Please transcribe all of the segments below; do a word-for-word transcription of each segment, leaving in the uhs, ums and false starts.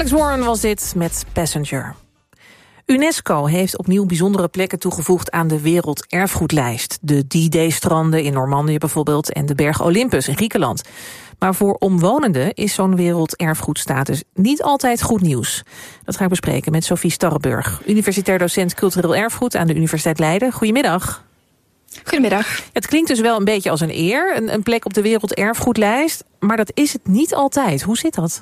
Alex Warren was dit met Passenger. UNESCO heeft opnieuw bijzondere plekken toegevoegd aan de werelderfgoedlijst. De D-Day-stranden in Normandië bijvoorbeeld en de berg Olympus in Griekenland. Maar voor omwonenden is zo'n werelderfgoedstatus niet altijd goed nieuws. Dat ga ik bespreken met Sophie Starreburg, universitair docent cultureel erfgoed aan de Universiteit Leiden. Goedemiddag. Goedemiddag. Het klinkt dus wel een beetje als een eer, een, een plek op de werelderfgoedlijst, maar dat is het niet altijd. Hoe zit dat?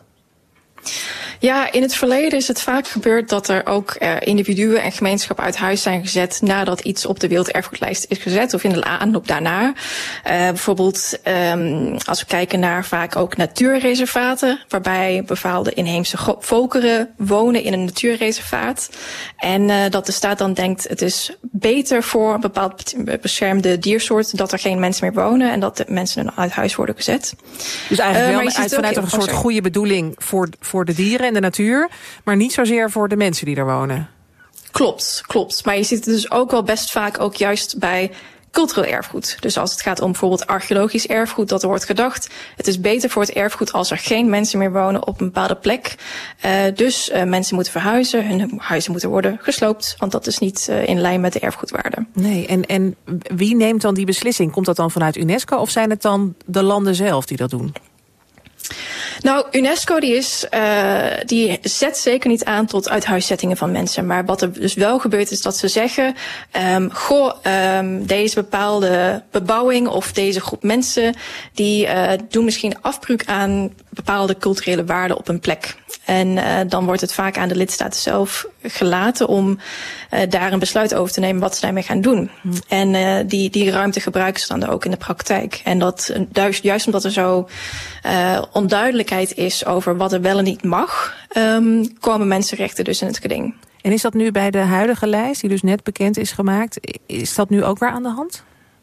Ja, in het verleden is het vaak gebeurd dat er ook uh, individuen en gemeenschappen uit huis zijn gezet nadat iets op de werelderfgoedlijst is gezet of in de aanloop daarna. Uh, bijvoorbeeld um, als we kijken naar vaak ook natuurreservaten, waarbij bepaalde inheemse volkeren wonen in een natuurreservaat. En uh, dat de staat dan denkt het is beter voor een bepaald beschermde diersoort dat er geen mensen meer wonen en dat de mensen uit huis worden gezet. Dus eigenlijk wel uh, uit, vanuit een soort goede bedoeling voor, voor de dieren en de natuur, maar niet zozeer voor de mensen die er wonen. Klopt, klopt. Maar je ziet het dus ook wel best vaak ook juist bij cultureel erfgoed. Dus als het gaat om bijvoorbeeld archeologisch erfgoed, dat er wordt gedacht, het is beter voor het erfgoed als er geen mensen meer wonen op een bepaalde plek. Uh, dus uh, mensen moeten verhuizen, hun huizen moeten worden gesloopt, want dat is niet uh, in lijn met de erfgoedwaarde. Nee, en, en wie neemt dan die beslissing? Komt dat dan vanuit UNESCO of zijn het dan de landen zelf die dat doen? Nou, UNESCO die is, uh, die zet zeker niet aan tot uithuiszettingen van mensen. Maar wat er dus wel gebeurt is dat ze zeggen, um, goh, um, deze bepaalde bebouwing of deze groep mensen, die uh, doen misschien afbreuk aan bepaalde culturele waarden op een plek. En uh, dan wordt het vaak aan de lidstaten zelf gelaten om uh, daar een besluit over te nemen wat ze daarmee gaan doen. Hmm. En uh, die, die ruimte gebruiken ze dan ook in de praktijk. En dat juist, juist omdat er zo uh, onduidelijkheid is over wat er wel en niet mag, um, komen mensenrechten dus in het geding. En is dat nu bij de huidige lijst, die dus net bekend is gemaakt, is dat nu ook weer aan de hand?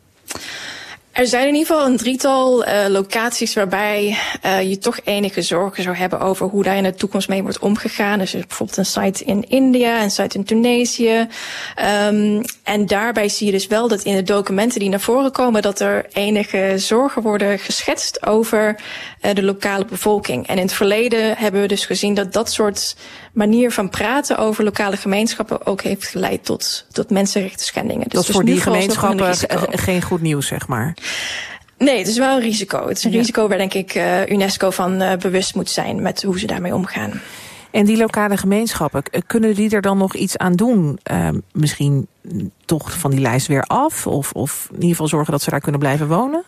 Er zijn in ieder geval een drietal uh, locaties waarbij uh, je toch enige zorgen zou hebben over hoe daar in de toekomst mee wordt omgegaan. Dus er is bijvoorbeeld een site in India, een site in Tunesië. Um, en daarbij zie je dus wel dat in de documenten die naar voren komen, dat er enige zorgen worden geschetst over uh, de lokale bevolking. En in het verleden hebben we dus gezien dat dat soort manier van praten over lokale gemeenschappen ook heeft geleid tot, tot mensenrechten schendingen. Dus dat is dus voor die gemeenschappen geen goed nieuws, zeg maar. Nee, het is wel een risico. Het is een ja. risico waar denk ik uh, UNESCO van uh, bewust moet zijn met hoe ze daarmee omgaan. En die lokale gemeenschappen, kunnen die er dan nog iets aan doen? Uh, misschien toch van die lijst weer af? Of, of in ieder geval zorgen dat ze daar kunnen blijven wonen?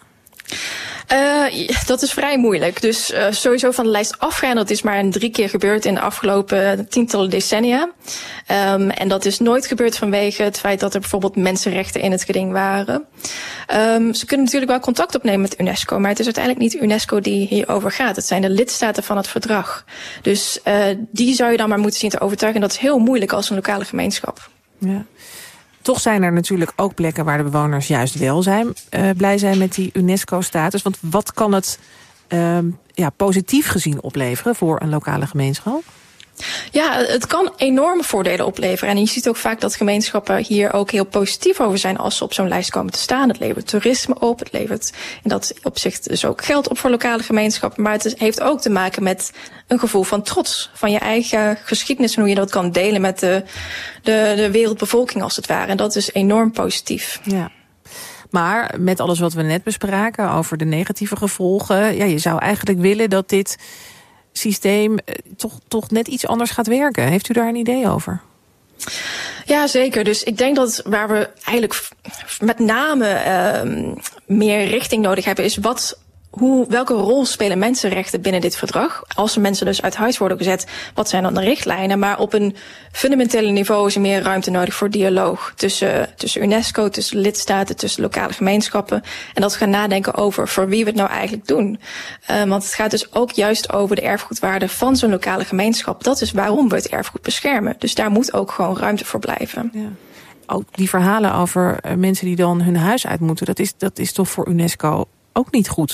Uh, dat is vrij moeilijk. Dus uh, sowieso van de lijst afgaan, dat is maar een drie keer gebeurd in de afgelopen tientallen decennia. Um, en dat is nooit gebeurd vanwege het feit dat er bijvoorbeeld mensenrechten in het geding waren. Um, ze kunnen natuurlijk wel contact opnemen met UNESCO, maar het is uiteindelijk niet UNESCO die hierover gaat. Het zijn de lidstaten van het verdrag. Dus uh, die zou je dan maar moeten zien te overtuigen. En dat is heel moeilijk als een lokale gemeenschap. Ja. Toch zijn er natuurlijk ook plekken waar de bewoners juist wel zijn, uh, blij zijn met die UNESCO-status. Want wat kan het uh, ja, positief gezien opleveren voor een lokale gemeenschap? Ja, het kan enorme voordelen opleveren. En je ziet ook vaak dat gemeenschappen hier ook heel positief over zijn als ze op zo'n lijst komen te staan. Het levert toerisme op, het levert in dat opzicht dus ook geld op voor lokale gemeenschappen. Maar het is, heeft ook te maken met een gevoel van trots. Van je eigen geschiedenis en hoe je dat kan delen met de, de, de wereldbevolking als het ware. En dat is enorm positief. Ja. Maar met alles wat we net bespraken over de negatieve gevolgen, ja, je zou eigenlijk willen dat dit systeem toch, toch net iets anders gaat werken. Heeft u daar een idee over? Ja, zeker. Dus ik denk dat waar we eigenlijk met name uh, meer richting nodig hebben is wat Hoe, welke rol spelen mensenrechten binnen dit verdrag? Als er mensen dus uit huis worden gezet, wat zijn dan de richtlijnen? Maar op een fundamentele niveau is er meer ruimte nodig voor dialoog tussen, tussen UNESCO, tussen lidstaten, tussen lokale gemeenschappen. En dat we gaan nadenken over voor wie we het nou eigenlijk doen. Uh, want het gaat dus ook juist over de erfgoedwaarde van zo'n lokale gemeenschap. Dat is waarom we het erfgoed beschermen. Dus daar moet ook gewoon ruimte voor blijven. Ja. Ook die verhalen over mensen die dan hun huis uit moeten, dat is, dat is toch voor UNESCO ook niet goed?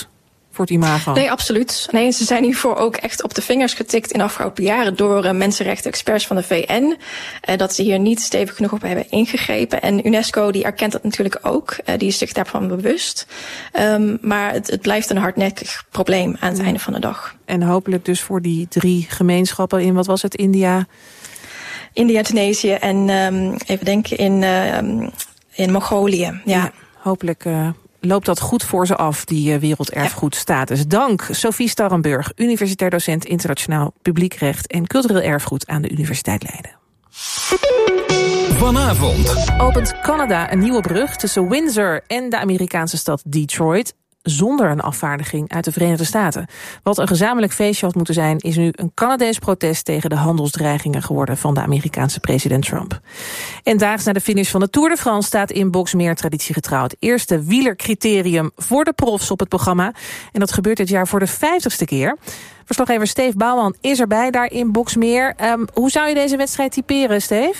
voor het imago? Nee, absoluut. Nee, ze zijn hiervoor ook echt op de vingers getikt in de afgelopen jaren door uh, mensenrechten-experts van de V N. Uh, dat ze hier niet stevig genoeg op hebben ingegrepen. En UNESCO die erkent dat natuurlijk ook. Uh, die is zich daarvan bewust. Um, maar het, het blijft een hardnekkig probleem aan het ja. einde van de dag. En hopelijk dus voor die drie gemeenschappen in, wat was het, India? India, Tunesië en um, even denken in, uh, in Mongolië. Ja, ja hopelijk uh, loopt dat goed voor ze af, die uh, werelderfgoedstatus. Ja. Dank, Sophie Starrenburg, universitair docent internationaal publiekrecht en cultureel erfgoed aan de Universiteit Leiden. Vanavond opent Canada een nieuwe brug tussen Windsor en de Amerikaanse stad Detroit, zonder een afvaardiging uit de Verenigde Staten. Wat een gezamenlijk feestje had moeten zijn, is nu een Canadees protest tegen de handelsdreigingen geworden van de Amerikaanse president Trump. En daags na de finish van de Tour de France staat in Boxmeer traditiegetrouw het eerste wielercriterium voor de profs op het programma. En dat gebeurt dit jaar voor de vijftigste keer. Verslaggever Steve Bouwman is erbij daar in Boxmeer. Um, hoe zou je deze wedstrijd typeren, Steve?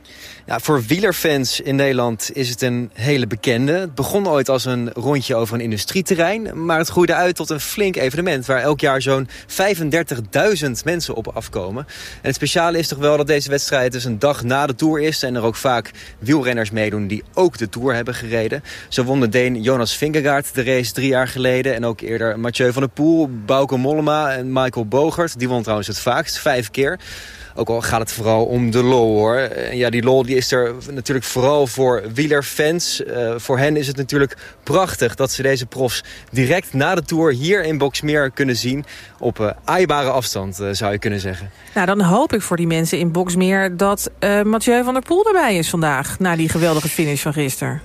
Ja, voor wielerfans in Nederland is het een hele bekende. Het begon ooit als een rondje over een industrieterrein, maar het groeide uit tot een flink evenement waar elk jaar zo'n vijfendertigduizend mensen op afkomen. En het speciale is toch wel dat deze wedstrijd dus een dag na de Tour is en er ook vaak wielrenners meedoen die ook de Tour hebben gereden. Zo won de Deen Jonas Vingegaard de race drie jaar geleden en ook eerder Mathieu van der Poel, Bauke Mollema en Michael Bogert. Die won trouwens het vaakst, vijf keer. Ook al gaat het vooral om de lol, hoor. Ja, die lol die is er natuurlijk vooral voor wielerfans. Uh, voor hen is het natuurlijk prachtig dat ze deze profs direct na de Tour hier in Boxmeer kunnen zien. Op uh, aaibare afstand, uh, zou je kunnen zeggen. Nou, dan hoop ik voor die mensen in Boxmeer dat uh, Mathieu van der Poel erbij is vandaag, na die geweldige finish van gisteren.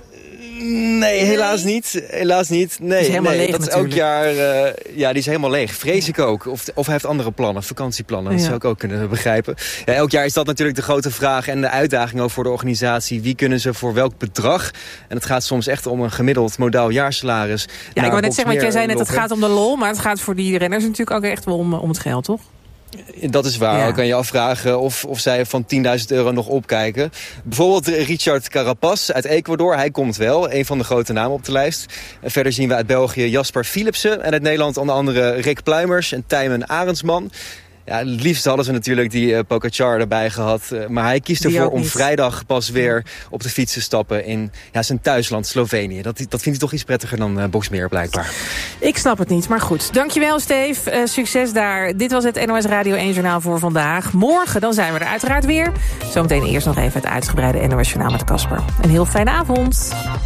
Nee, helaas niet. Helaas niet. Nee, die is helemaal nee, leeg dat is natuurlijk. Elk jaar, uh, ja, die is helemaal leeg. Vrees ik ook. Of, of hij heeft andere plannen, vakantieplannen. Dat ja. zou ik ook kunnen begrijpen. Ja, elk jaar is dat natuurlijk de grote vraag en de uitdaging ook voor de organisatie. Wie kunnen ze voor welk bedrag? En het gaat soms echt om een gemiddeld modaal jaarsalaris. Ja, ik wou net zeggen, want jij zei net, het gaat om de lol, maar het gaat voor die renners natuurlijk ook echt wel om, om het geld, toch? Dat is waar. Ja. Dan kan je afvragen of, of zij van tienduizend euro nog opkijken. Bijvoorbeeld Richard Carapaz uit Ecuador. Hij komt wel, een van de grote namen op de lijst. En verder zien we uit België Jasper Philipsen. En uit Nederland onder andere Rick Pluimers en Tijmen Arendsman. Ja, het liefst hadden ze natuurlijk die uh, Pogacar erbij gehad. Uh, maar hij kiest ervoor om vrijdag pas weer op de fiets te stappen in ja, zijn thuisland Slovenië. Dat, dat vindt hij toch iets prettiger dan uh, Boxmeer blijkbaar. Ik snap het niet, maar goed. Dankjewel, Steve. Uh, succes daar. Dit was het N O S Radio één Journaal voor vandaag. Morgen dan zijn we er uiteraard weer. Zometeen eerst nog even het uitgebreide N O S Journaal met Casper. Een heel fijne avond.